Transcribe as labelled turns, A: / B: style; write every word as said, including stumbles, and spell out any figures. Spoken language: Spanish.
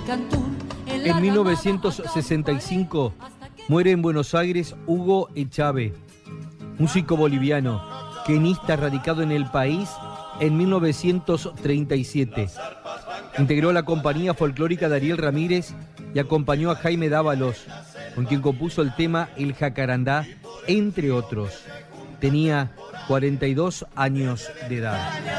A: En mil novecientos sesenta y cinco muere en Buenos Aires Hugo Echave, músico boliviano, quenista radicado en el país en mil novecientos treinta y siete. Integró la compañía folclórica de Ariel Ramírez y acompañó a Jaime Dávalos, con quien compuso el tema El Jacarandá, entre otros. Tenía cuarenta y dos años de edad.